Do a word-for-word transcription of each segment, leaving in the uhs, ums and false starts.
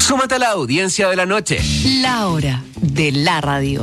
Súmate a la audiencia de la noche. La hora de la radio.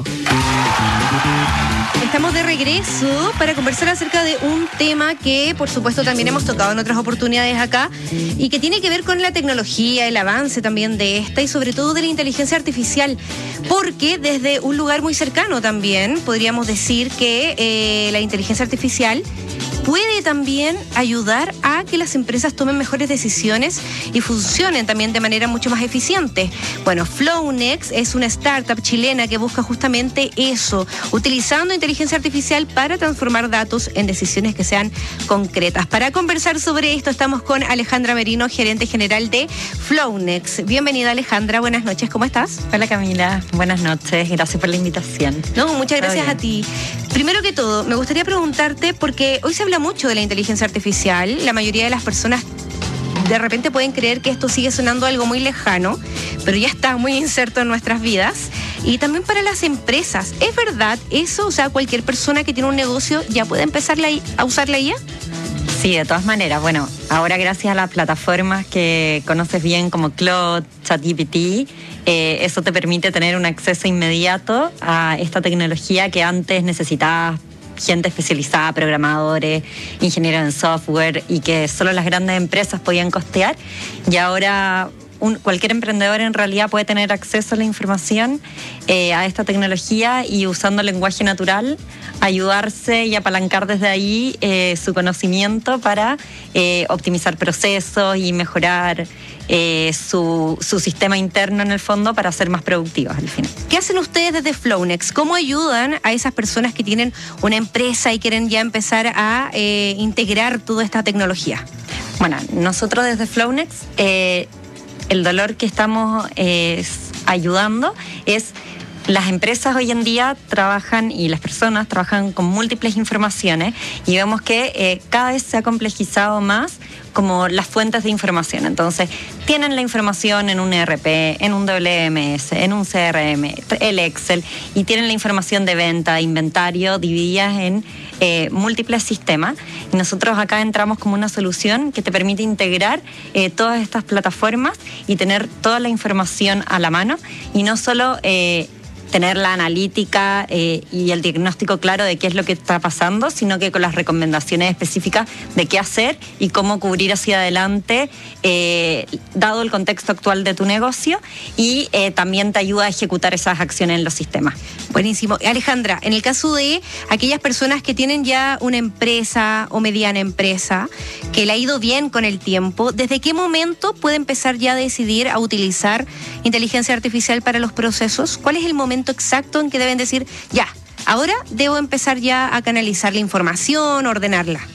Estamos de regreso para conversar acerca de un tema que, por supuesto, también hemos tocado en otras oportunidades acá y que tiene que ver con la tecnología, el avance también de esta y sobre todo de la inteligencia artificial, porque desde un lugar muy cercano también podríamos decir que eh, la inteligencia artificial puede también ayudar a que las empresas tomen mejores decisiones y funcionen también de manera mucho más eficiente. Bueno, Flownex es una startup chilena que busca justamente eso, utilizando inteligencia artificial para transformar datos en decisiones que sean concretas. Para conversar sobre esto estamos con Alejandra Merino, gerente general de Flownex. Bienvenida, Alejandra, buenas noches, ¿cómo estás? Hola, Camila, buenas noches, gracias por la invitación. No, muchas gracias a ti. Primero que todo, me gustaría preguntarte, porque hoy se habla mucho de la inteligencia artificial, la mayoría de las personas de repente pueden creer que esto sigue sonando algo muy lejano, pero ya está muy inserto en nuestras vidas. Y también para las empresas, ¿es verdad eso? O sea, cualquier persona que tiene un negocio ya puede empezar a usar la I A. Sí, de todas maneras. Bueno, ahora gracias a las plataformas que conoces bien como Claude, ChatGPT, eh, eso te permite tener un acceso inmediato a esta tecnología que antes necesitabas gente especializada, programadores, ingenieros en software y que solo las grandes empresas podían costear. Y ahora un, cualquier emprendedor en realidad puede tener acceso a la información, eh, a esta tecnología y usando lenguaje natural ayudarse y apalancar desde ahí eh, su conocimiento para eh, optimizar procesos y mejorar eh, su, su sistema interno en el fondo para ser más productivos al final. ¿Qué hacen ustedes desde Flownex? ¿Cómo ayudan a esas personas que tienen una empresa y quieren ya empezar a eh, integrar toda esta tecnología? Bueno, nosotros desde Flownex eh, el dolor que estamos eh, ayudando es las empresas hoy en día trabajan y las personas trabajan con múltiples informaciones y vemos que eh, cada vez se ha complejizado más como las fuentes de información. Entonces, tienen la información en un E R P, en un W M S, en un C R M, el Excel, y tienen la información de venta, de inventario, divididas en eh, múltiples sistemas. Y nosotros acá entramos como una solución que te permite integrar eh, todas estas plataformas y tener toda la información a la mano y no solo Eh, tener la analítica eh, y el diagnóstico claro de qué es lo que está pasando, sino que con las recomendaciones específicas de qué hacer y cómo cubrir hacia adelante, eh, dado el contexto actual de tu negocio, y eh, también te ayuda a ejecutar esas acciones en los sistemas. Buenísimo. Alejandra, en el caso de aquellas personas que tienen ya una empresa o mediana empresa, que le ha ido bien con el tiempo, ¿desde qué momento puede empezar ya a decidir a utilizar inteligencia artificial para los procesos? ¿Cuál es el momento exacto en que deben decir, ya, ahora debo empezar ya a canalizar la información, ordenarla?